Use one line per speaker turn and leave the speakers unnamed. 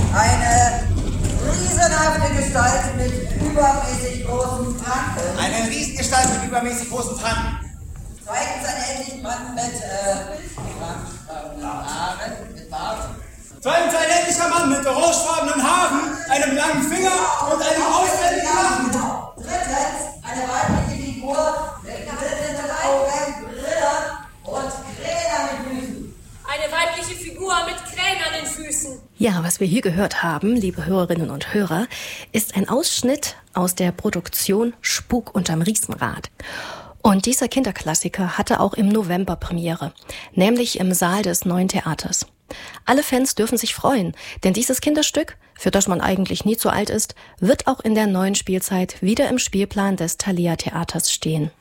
Eine riesenhafte Gestalt mit übermäßig großen Pranken.
Eine Riesengestalt mit übermäßig großen Pranken.
Zweitens ein endlich Mann mit Haaren, mit Bart.
Zweitens ein endlicher Mann mit orangefarbenen Haaren, einem langen Finger und einem auswendigen Lachen.
Drittens eine weibliche Figur mit glitzernden Augen, Brillen und Krähen an den Füßen.
Eine weibliche Figur mit Krähen an den Füßen.
Ja, was wir hier gehört haben, liebe Hörerinnen und Hörer, ist ein Ausschnitt aus der Produktion Spuk unterm Riesenrad. Und dieser Kinderklassiker hatte auch im November Premiere, nämlich im Saal des Neuen Theaters. Alle Fans dürfen sich freuen, denn dieses Kinderstück, für das man eigentlich nie zu alt ist, wird auch in der neuen Spielzeit wieder im Spielplan des Thalia Theaters stehen.